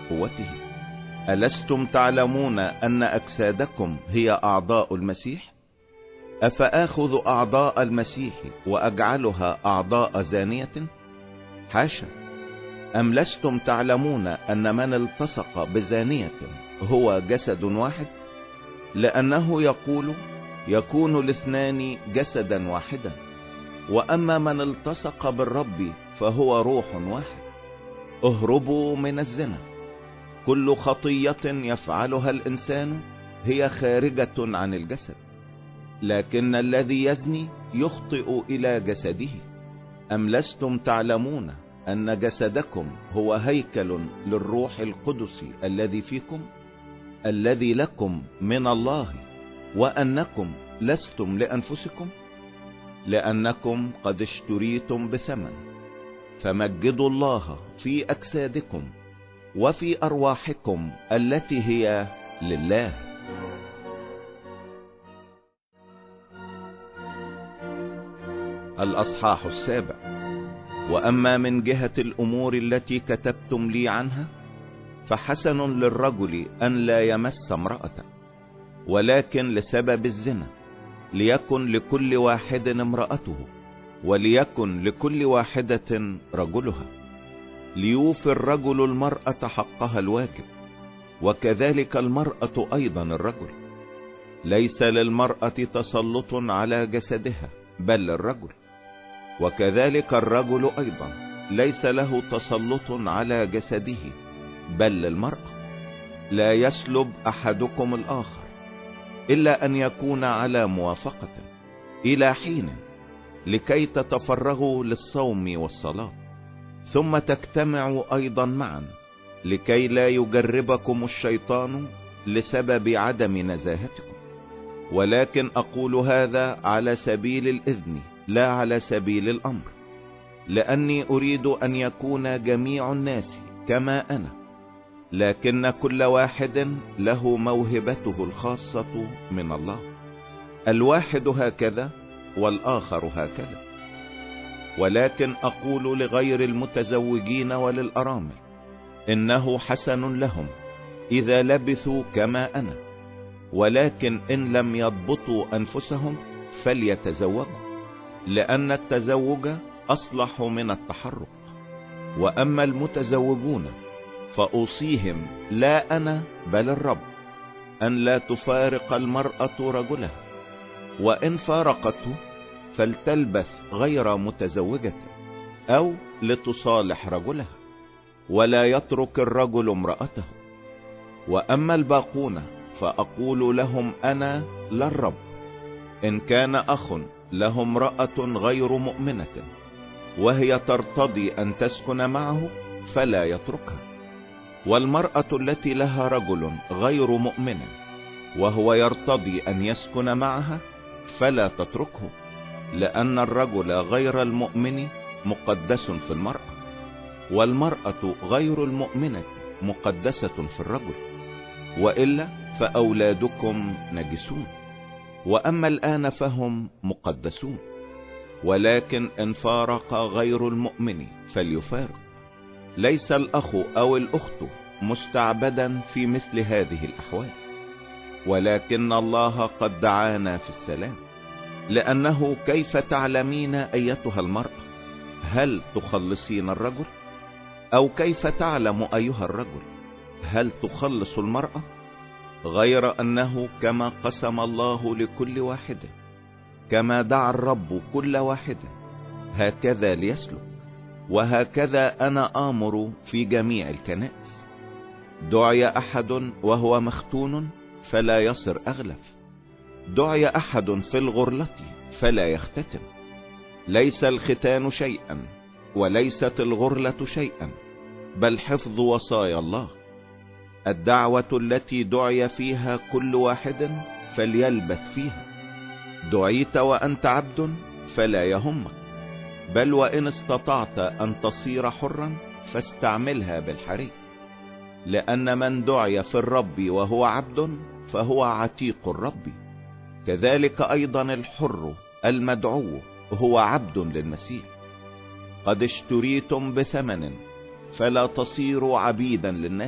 قوته. ألستم تعلمون أن أجسادكم هي أعضاء المسيح؟ أفآخذ أعضاء المسيح وأجعلها أعضاء زانية؟ حاشا. أم لستم تعلمون أن من التصق بزانية هو جسد واحد؟ لأنه يقول يكون الاثنان جسدا واحدا. وأما من التصق بالرب فهو روح واحد. اهربوا من الزنا. كل خطية يفعلها الإنسان هي خارجة عن الجسد، لكن الذي يزني يخطئ إلى جسده. أم لستم تعلمون أن جسدكم هو هيكل للروح القدس الذي فيكم، الذي لكم من الله، وأنكم لستم لأنفسكم؟ لأنكم قد اشتريتم بثمن. فمجدوا الله في أجسادكم وفي أرواحكم التي هي لله. الأصحاح 7. وأما من جهة الأمور التي كتبتم لي عنها، فحسن للرجل أن لا يمس امرأة، ولكن لسبب الزنا ليكن لكل واحد امرأته، وليكن لكل واحدة رجلها، ليوفي الرجل المرأة حقها الواجب، وكذلك المرأة أيضا الرجل. ليس للمرأة تسلط على جسدها بل الرجل، وكذلك الرجل أيضا ليس له تسلط على جسده بل المرأة. لا يسلب أحدكم الآخر إلا أن يكون على موافقة إلى حين، لكي تتفرغوا للصوم والصلاة، ثم تجتمعوا أيضا معا، لكي لا يجربكم الشيطان لسبب عدم نزاهتكم. ولكن أقول هذا على سبيل الإذن لا على سبيل الأمر، لأني أريد أن يكون جميع الناس كما أنا، لكن كل واحد له موهبته الخاصة من الله، الواحد هكذا والآخر هكذا. ولكن أقول لغير المتزوجين وللأرامل إنه حسن لهم إذا لبثوا كما أنا، ولكن إن لم يضبطوا أنفسهم فليتزوجوا، لأن التزوج أصلح من التحرك. وأما المتزوجون فأوصيهم لا أنا بل الرب أن لا تفارق المرأة رجلها، وإن فارقته فلتلبث غير متزوجة، أو لتصالح رجلها، ولا يترك الرجل امرأته. وأما الباقون فأقول لهم أنا لا الرب: إن كان أخ له امرأة غير مؤمنة وهي ترتضي أن تسكن معه فلا يتركها. والمرأة التي لها رجل غير مؤمن وهو يرتضي أن يسكن معها فلا تتركه، لأن الرجل غير المؤمن مقدس في المرأة، والمرأة غير المؤمنة مقدسة في الرجل، وإلا فأولادكم نجسون. وأما الآن فهم مقدسون. ولكن إن فارق غير المؤمن فليفارق. ليس الأخ أو الأخت مستعبدا في مثل هذه الأحوال، ولكن الله قد دعانا في السلام. لأنه كيف تعلمين أيتها المرأة هل تخلصين الرجل؟ أو كيف تعلم أيها الرجل هل تخلص المرأة؟ غير أنه كما قسم الله لكل واحد، كما دعا الرب كل واحد، هكذا ليسلك. وهكذا أنا آمر في جميع الكنائس. دعي أحد وهو مختون فلا يصر أغلف، دعي أحد في الغرلة فلا يختتن. ليس الختان شيئا وليست الغرلة شيئا، بل حفظ وصايا الله. الدعوة التي دعي فيها كل واحد فليلبث فيها. دعيت وأنت عبد فلا يهمك، بل وإن استطعت أن تصير حرا فاستعملها بالحري. لأن من دعي في الرب وهو عبد فهو عتيق الرب، كذلك أيضا الحر المدعو هو عبد للمسيح. قد اشتريتم بثمن، فلا تصيروا عبيدا للناس.